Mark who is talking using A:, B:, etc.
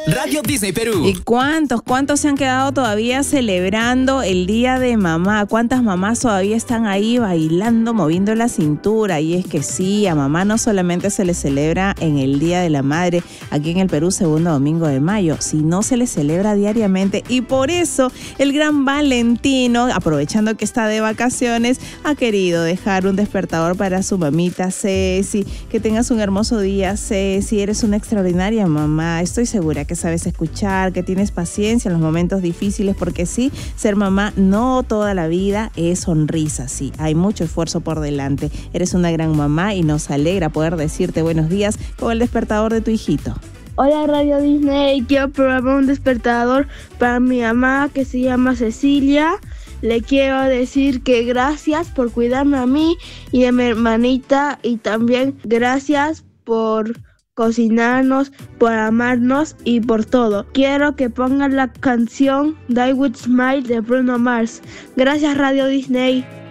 A: Radio Disney Perú.
B: ¿Y cuántos se han quedado todavía celebrando el Día de Mamá? ¿Cuántas mamás todavía están ahí bailando, moviendo la cintura? Y es que sí, a mamá no solamente se le celebra en el Día de la Madre, aquí en el Perú, segundo domingo de mayo, sino se le celebra diariamente. Y por eso el gran Valentino, aprovechando que está de vacaciones, ha querido dejar un despertador para su mamita Ceci. Que tengas un hermoso día, Ceci. Eres una extraordinaria mamá. Estoy segura que sabes escuchar, que tienes paciencia en los momentos difíciles, porque sí, ser mamá no toda la vida es sonrisa, sí, hay mucho esfuerzo por delante. Eres una gran mamá y nos alegra poder decirte buenos días con el despertador de tu hijito.
C: Hola Radio Disney, quiero programar un despertador para mi mamá que se llama Cecilia. Le quiero decir que gracias por cuidarme a mí y a mi hermanita, y también gracias por cocinarnos, por amarnos y por todo. Quiero que pongan la canción Die With Smile de Bruno Mars. Gracias Radio Disney.